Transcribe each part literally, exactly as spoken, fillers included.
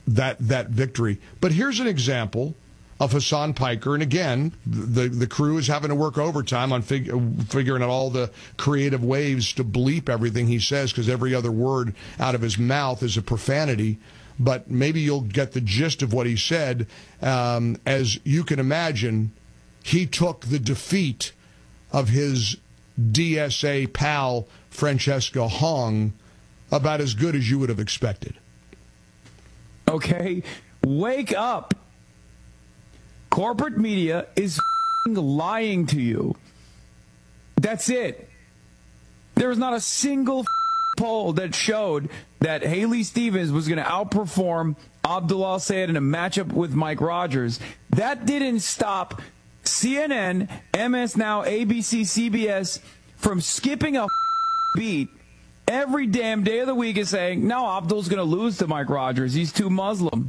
that that victory. But here's an example of Hassan Piker, and again, the the crew is having to work overtime on fig- figuring out all the creative ways to bleep everything he says, because every other word out of his mouth is a profanity. But maybe you'll get the gist of what he said. Um, as you can imagine, he took the defeat of his D S A pal, Francesca Hong, about as good as you would have expected. Okay, wake up. Corporate media is lying to you. That's it. There was not a single poll that showed that Haley Stevens was going to outperform Abdullah Sayed in a matchup with Mike Rogers. That didn't stop C N N, M S Now, A B C, C B S from skipping a beat every damn day of the week and saying, no, Abdul's going to lose to Mike Rogers. He's too Muslim.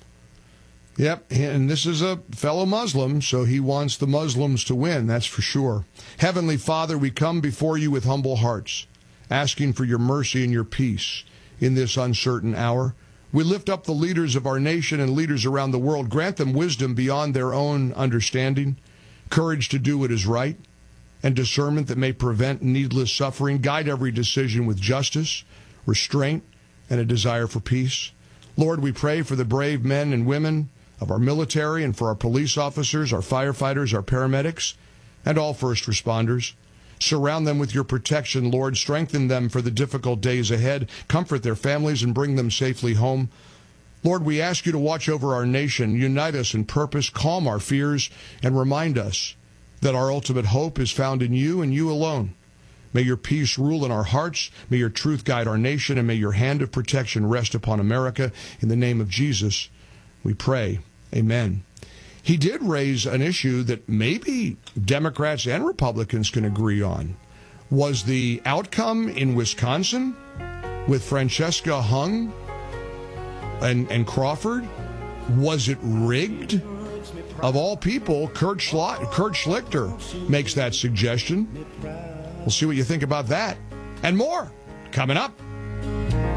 Yep, and this is a fellow Muslim, so he wants the Muslims to win, that's for sure. Heavenly Father, we come before you with humble hearts, asking for your mercy and your peace in this uncertain hour. We lift up the leaders of our nation and leaders around the world. Grant them wisdom beyond their own understanding, courage to do what is right, and discernment that may prevent needless suffering. Guide every decision with justice, restraint, and a desire for peace. Lord, we pray for the brave men and women of our military and for our police officers, our firefighters, our paramedics, and all first responders. Surround them with your protection, Lord. Strengthen them for the difficult days ahead. Comfort their families and bring them safely home. Lord, we ask you to watch over our nation, unite us in purpose, calm our fears, and remind us that our ultimate hope is found in you and you alone. May your peace rule in our hearts. May your truth guide our nation, and may your hand of protection rest upon America. In the name of Jesus, we pray. Amen. He did raise an issue that maybe Democrats and Republicans can agree on. Was the outcome in Wisconsin with Francesca Hung and, and Crawford, was it rigged? Of all people, Kurt, Schla- Kurt Schlichter makes that suggestion. We'll see what you think about that and more coming up.